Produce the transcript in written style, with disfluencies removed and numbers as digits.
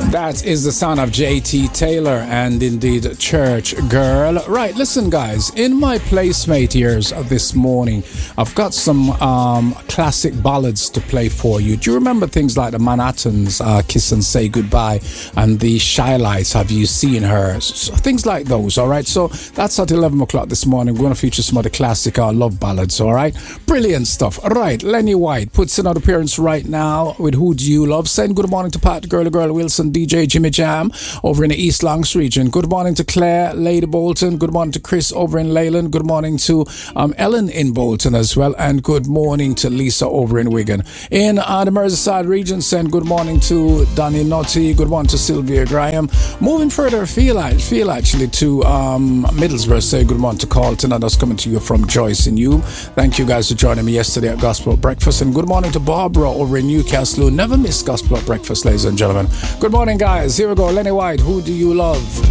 That is the sound of J.T. Taylor and indeed Church Girl. Right, listen guys, in my placemate ears this morning, I've got some classic ballads to play for you. Do you remember things like the Manhattans, Kiss and Say Goodbye, and the Shy Lights, Have You Seen Her? So, things like those, all right? So that's at 11 o'clock this morning. We're going to feature some of the classic love ballads, all right? Brilliant stuff. All right, Lenny White puts in an appearance right now with Who Do You Love? Saying good morning to Pat Girl Wilson, DJ Jimmy Jam over in the East Lancs region. Good morning to Claire, Lady Bolton. Good morning to Chris over in Leyland. Good morning to Ellen in Bolton as well. And good morning to Lisa over in Wigan. In the Merseyside region, send good morning to Danny Notty. Good morning to Sylvia Graham. Moving further feel actually to Middlesbrough. Say good morning to Carlton. And that's coming to you from Joyce and you. Thank you guys for joining me yesterday at Gospel at Breakfast. And good morning to Barbara over in Newcastle, who never miss Gospel at Breakfast, ladies and gentlemen. Good morning, guys. Here we go. Lenny White, Who Do You Love?